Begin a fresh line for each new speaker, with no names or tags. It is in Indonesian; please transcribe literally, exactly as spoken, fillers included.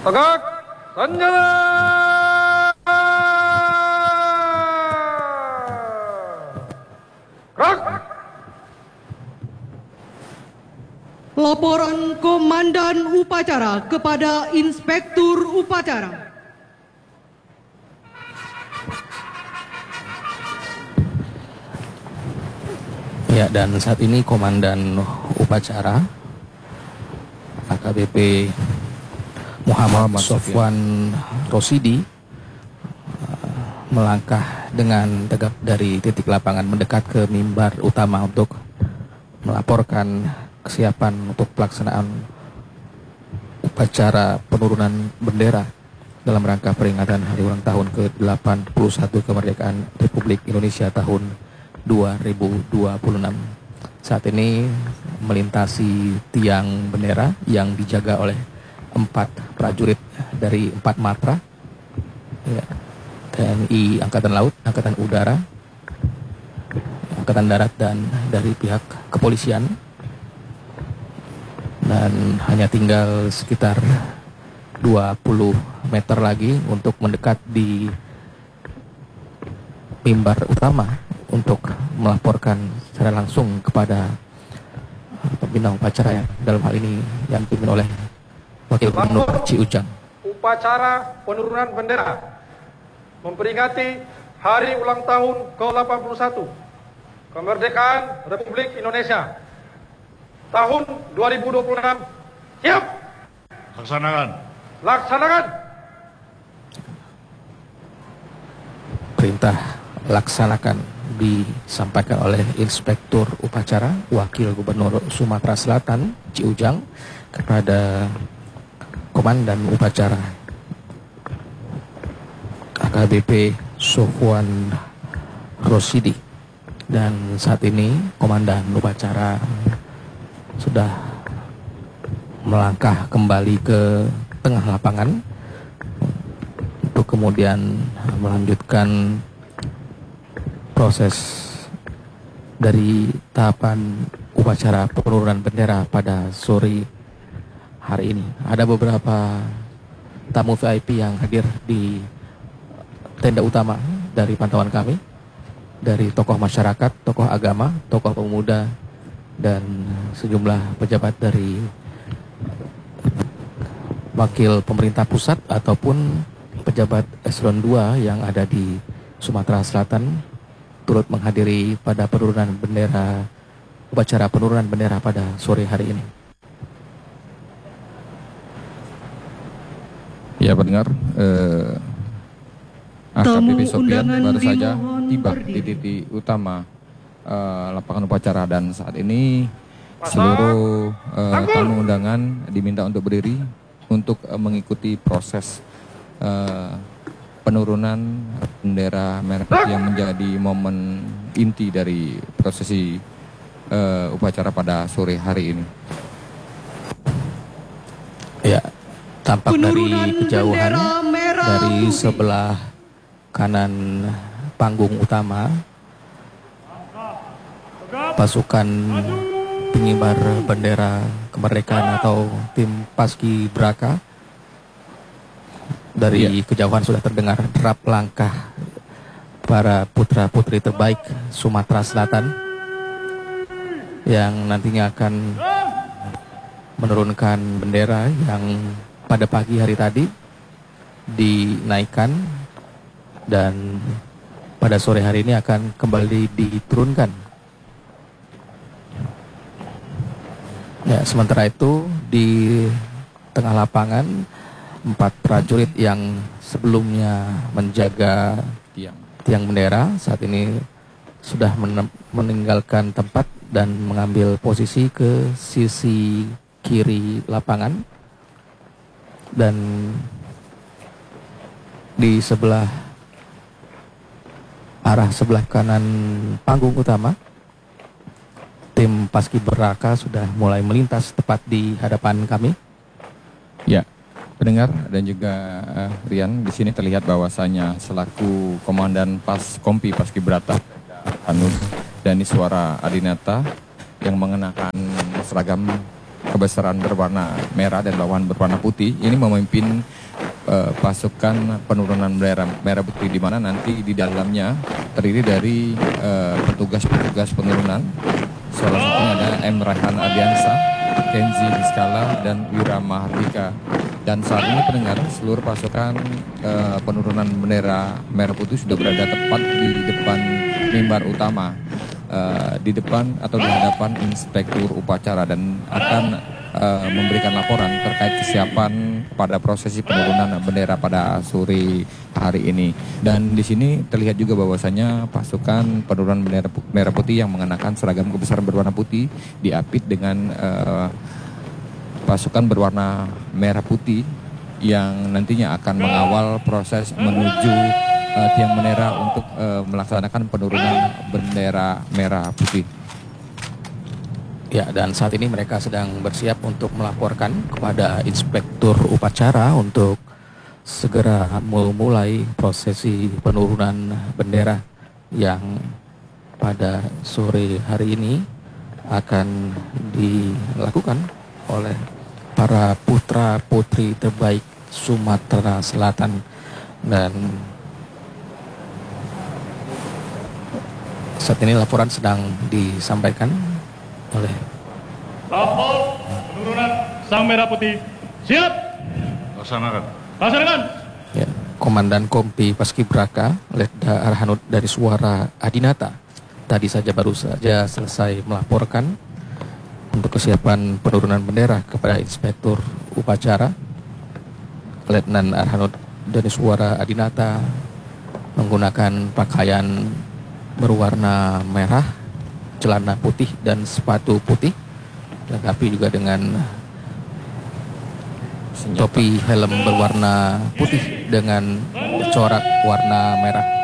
Tegak, senjata! Gerak!
Laporan Komandan Upacara kepada Inspektur Upacara.
Ya, dan saat ini Komandan Upacara A K B P Muhammad Sofwan Rosidi uh, melangkah dengan tegap dari titik lapangan mendekat ke mimbar utama untuk melaporkan kesiapan untuk pelaksanaan upacara penurunan bendera dalam rangka peringatan hari ulang tahun ke delapan puluh satu kemerdekaan Republik Indonesia tahun dua ribu dua puluh enam. Saat ini melintasi tiang bendera yang dijaga oleh empat prajurit dari empat matra, ya, T N I Angkatan Laut, Angkatan Udara, Angkatan Darat, dan dari pihak kepolisian. Dan hanya tinggal sekitar dua puluh meter lagi untuk mendekat di mimbar utama untuk melaporkan secara langsung kepada pembina upacara, ya, dalam hal ini yang dipimpin oleh Wakil Gubernur Ciujang.
Upacara penurunan bendera memperingati hari ulang tahun ke delapan puluh satu kemerdekaan Republik Indonesia tahun dua ribu dua puluh enam. Siap.
Laksanakan.
Laksanakan.
Perintah laksanakan disampaikan oleh Inspektur Upacara Wakil Gubernur Sumatera Selatan Ciujang kepada Komandan Upacara A K B P Sofwan Rosidi. Dan saat ini Komandan Upacara sudah melangkah kembali ke tengah lapangan untuk kemudian melanjutkan proses dari tahapan upacara penurunan bendera pada sore hari ini. Ada beberapa tamu V I P yang hadir di tenda utama dari pantauan kami, dari tokoh masyarakat, tokoh agama, tokoh pemuda, dan sejumlah pejabat dari wakil pemerintah pusat ataupun pejabat eselon dua yang ada di Sumatera Selatan turut menghadiri pada penurunan bendera, upacara penurunan bendera pada sore hari ini.
Ya, pendengar, eh, A K B P Sofyan baru saja tiba di titik utama eh, lapangan upacara, dan saat ini seluruh eh, tamu undangan diminta untuk berdiri untuk eh, mengikuti proses eh, penurunan bendera merah yang menjadi momen inti dari prosesi uh, upacara pada sore hari ini.
Ya, tampak dari kejauhan dari sebelah kanan panggung utama pasukan pengibar bendera kemerdekaan atau tim Paski Braka. Dari ya. Kejauhan sudah terdengar derap langkah para putra-putri terbaik Sumatera Selatan yang nantinya akan menurunkan bendera yang pada pagi hari tadi dinaikkan dan pada sore hari ini akan kembali diturunkan. Ya, sementara itu di tengah lapangan empat prajurit yang sebelumnya menjaga tiang, tiang bendera saat ini sudah meninggalkan tempat dan mengambil posisi ke sisi kiri lapangan, dan di sebelah arah sebelah kanan panggung utama tim Paski Braka sudah mulai melintas tepat di hadapan kami.
Ya, pendengar dan juga uh, Rian, di sini terlihat bahwasanya selaku Komandan Pas Kompi Paskibraka Anus Dani Suara Adinata yang mengenakan seragam kebesaran berwarna merah dan bawahan berwarna putih ini memimpin uh, pasukan penurunan bendera merah putih, di mana nanti di dalamnya terdiri dari uh, petugas-petugas penurunan. Salah satunya ada M. Raihan Ardiansa, Kenzi Hiskala, dan Wira Mahardika. Dan saat ini pendengar, seluruh pasukan uh, penurunan bendera merah putih sudah berada tepat di depan mimbar utama, uh, di depan atau di hadapan inspektur upacara, dan akan uh, memberikan laporan terkait kesiapan pada prosesi penurunan bendera pada sore hari ini. Dan di sini terlihat juga bahwasanya pasukan penurunan bendera merah putih yang mengenakan seragam kebesaran berwarna putih diapit dengan uh, pasukan berwarna merah putih yang nantinya akan mengawal proses menuju uh, tiang bendera untuk uh, melaksanakan penurunan bendera merah putih.
Ya, dan saat ini mereka sedang bersiap untuk melaporkan kepada inspektur upacara untuk segera memulai prosesi penurunan bendera yang pada sore hari ini akan dilakukan oleh para putra-putri terbaik Sumatera Selatan. Dan saat ini laporan sedang disampaikan oleh
lapor penurunan sang merah putih. Siap.
Laksanakan.
Laksanakan.
ya, Komandan Kompi Paskibraka Letda Arhanud dari Suara Adinata tadi saja baru saja selesai melaporkan untuk kesiapan penurunan bendera kepada inspektur upacara. Letnan Arhanud dari Suara Adinata menggunakan pakaian berwarna merah, celana putih dan sepatu putih, dilengkapi juga dengan
Senjata.
topi helm berwarna putih dengan corak warna merah.